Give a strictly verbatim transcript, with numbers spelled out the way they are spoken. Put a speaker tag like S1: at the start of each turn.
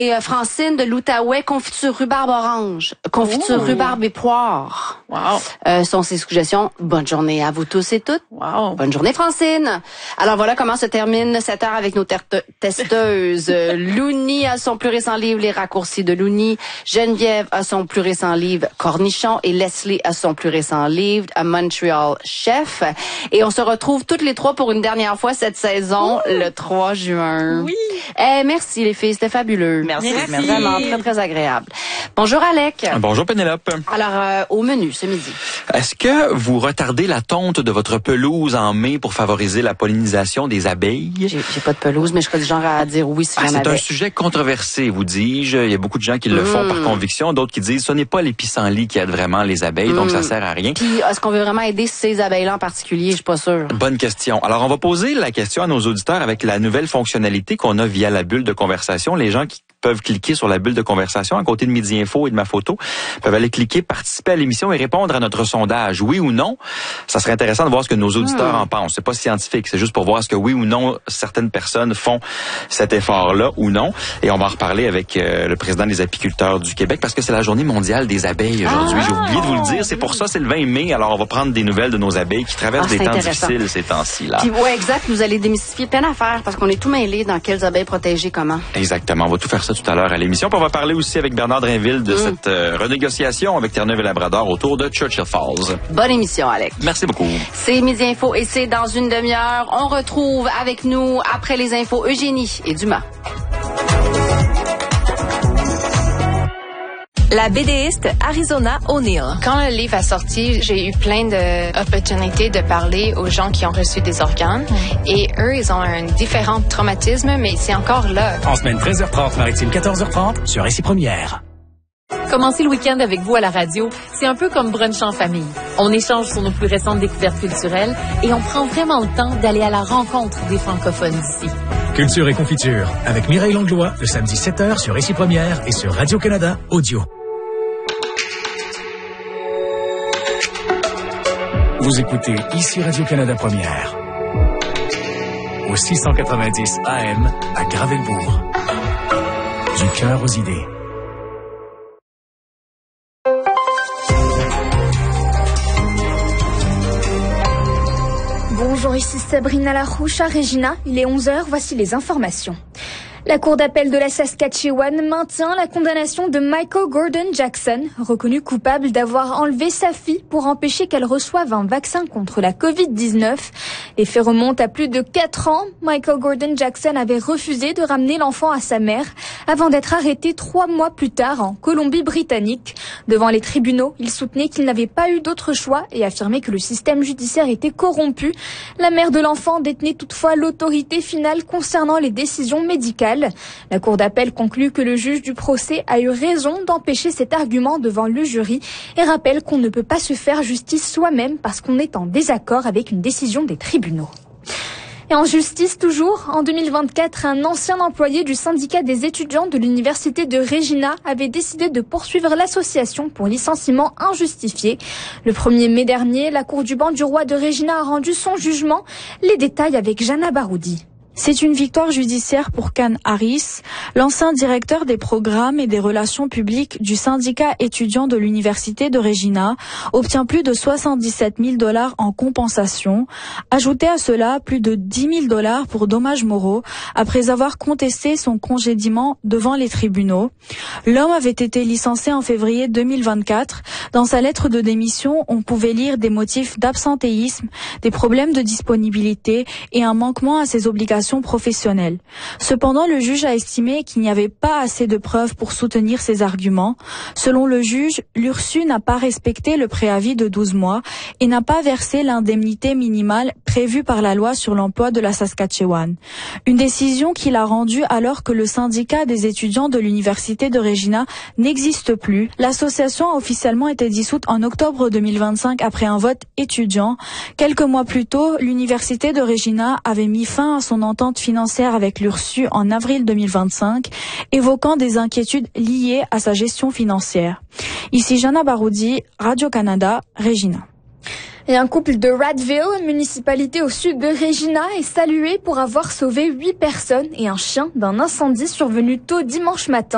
S1: Et euh, Francine de l'Outaouais, confiture rhubarbe orange, confiture
S2: Ooh.
S1: rhubarbe et poire.
S2: Wow.
S1: Euh, sont ses suggestions. Bonne journée à vous tous et toutes.
S2: Wow.
S1: Bonne journée, Francine. Alors voilà comment se termine cette heure avec nos ter- testeuses. Louni a son plus récent livre, Les raccourcis de Louni. Geneviève a son plus récent livre, Cornichon. Et Leslie a son plus récent livre, A Montreal Chef. Et on se retrouve toutes les trois pour une dernière fois cette saison, Ouh. le trois juin.
S2: Oui.
S1: Eh, merci les filles, c'était fabuleux.
S2: Merci.
S1: Merci. Vraiment très, très agréable. Bonjour Alec.
S3: Bonjour Pénélope.
S1: Alors, euh, au menu ce midi.
S3: Est-ce que vous retardez la tonte de votre pelouse en mai pour favoriser la pollinisation des abeilles?
S1: J'ai, j'ai pas de pelouse, mais je serais du genre à dire oui si
S3: ah,
S1: j'en
S3: c'est
S1: avais.
S3: un sujet controversé, vous dis-je. Il y a beaucoup de gens qui le mmh. font par conviction, d'autres qui disent ce n'est pas les pissenlits qui aident vraiment les abeilles, mmh. donc ça sert à rien.
S1: Puis, est-ce qu'on veut vraiment aider ces abeilles-là en particulier? Je suis pas sûre.
S3: Bonne question. Alors, on va poser la question à nos auditeurs avec la nouvelle fonctionnalité qu'on a via la bulle de conversation. Les gens qui peuvent cliquer sur la bulle de conversation à côté de Midi Info et de ma photo, peuvent aller cliquer, participer à l'émission et répondre à notre sondage. Oui ou non? Ça serait intéressant de voir ce que nos auditeurs hmm. en pensent. C'est pas scientifique, c'est juste pour voir ce que oui ou non certaines personnes font cet effort-là ou non. Et on va en reparler avec euh, le président des apiculteurs du Québec parce que c'est la journée mondiale des abeilles aujourd'hui. Ah, J'ai oublié de vous le dire. C'est pour ça, c'est le vingt mai. Alors, on va prendre des nouvelles de nos abeilles qui traversent ah, des temps difficiles ces temps-ci. Là.
S1: Puis, ouais, exact. Vous allez démystifier plein d'affaires parce qu'on est tout mêlés dans quelles abeilles protéger comment.
S3: Exactement. On va tout faire ça tout à l'heure à l'émission. Puis on va parler aussi avec Bernard Drainville de mmh. cette euh, renégociation avec Terre-Neuve et Labrador autour de Churchill Falls.
S1: Bonne émission, Alex.
S3: Merci beaucoup.
S1: C'est Midi Info et c'est dans une demi-heure. On retrouve avec nous, après les infos, Eugénie et Dumas.
S4: La BDiste Arizona O'Neill.
S5: Quand le livre a sorti, j'ai eu plein d'opportunités de parler aux gens qui ont reçu des organes. Mm. Et eux, ils ont un différent traumatisme, mais c'est encore là.
S6: En semaine treize heures trente, maritime quatorze heures trente, sur Récit Première.
S4: Commencer le week-end avec vous à la radio, c'est un peu comme brunch en famille. On échange sur nos plus récentes découvertes culturelles et on prend vraiment le temps d'aller à la rencontre des francophones d'ici.
S6: Culture et confiture, avec Mireille Langlois, le samedi sept heures sur Récit Première et sur Radio-Canada Audio. Vous écoutez ici Radio-Canada Première. Au six cent quatre-vingt-dix A M à Gravelbourg. Du cœur aux idées.
S7: Bonjour, ici Sabrina Larouche à Regina. Il est onze heures, voici les informations. La Cour d'appel de la Saskatchewan maintient la condamnation de Michael Gordon Jackson, reconnu coupable d'avoir enlevé sa fille pour empêcher qu'elle reçoive un vaccin contre la covid dix-neuf. Les faits remontent à plus de quatre ans. Michael Gordon Jackson avait refusé de ramener l'enfant à sa mère avant d'être arrêté trois mois plus tard en Colombie-Britannique. Devant les tribunaux, il soutenait qu'il n'avait pas eu d'autre choix et affirmait que le système judiciaire était corrompu. La mère de l'enfant détenait toutefois l'autorité finale concernant les décisions médicales. La Cour d'appel conclut que le juge du procès a eu raison d'empêcher cet argument devant le jury et rappelle qu'on ne peut pas se faire justice soi-même parce qu'on est en désaccord avec une décision des tribunaux. Et en justice toujours, en deux mille vingt-quatre, un ancien employé du syndicat des étudiants de l'université de Regina avait décidé de poursuivre l'association pour licenciement injustifié. Le premier mai dernier, la Cour du banc du roi de Regina a rendu son jugement. Les détails avec Jana Baroudi.
S8: C'est une victoire judiciaire pour Ken Harris, l'ancien directeur des programmes et des relations publiques du syndicat étudiant de l'université de Regina, obtient plus de soixante-dix-sept mille dollars en compensation. Ajoutez à cela plus de dix mille dollars pour dommages moraux après avoir contesté son congédiement devant les tribunaux. L'homme avait été licencié en février deux mille vingt-quatre. Dans sa lettre de démission, on pouvait lire des motifs d'absentéisme, des problèmes de disponibilité et un manquement à ses obligations professionnelle. Cependant, le juge a estimé qu'il n'y avait pas assez de preuves pour soutenir ses arguments. Selon le juge, l'U R S U n'a pas respecté le préavis de douze mois et n'a pas versé l'indemnité minimale prévue par la loi sur l'emploi de la Saskatchewan. Une décision qu'il a rendue alors que le syndicat des étudiants de l'université de Regina n'existe plus. L'association a officiellement été dissoute en octobre deux mille vingt-cinq après un vote étudiant. Quelques mois plus tôt, l'université de Regina avait mis fin à son entente financière avec l'U R S U en avril deux mille vingt-cinq, évoquant des inquiétudes liées à sa gestion financière. Ici Jana Baroudi, Radio-Canada, Regina.
S7: Et un couple de Radville, municipalité au sud de Regina, est salué pour avoir sauvé huit personnes et un chien d'un incendie survenu tôt dimanche matin.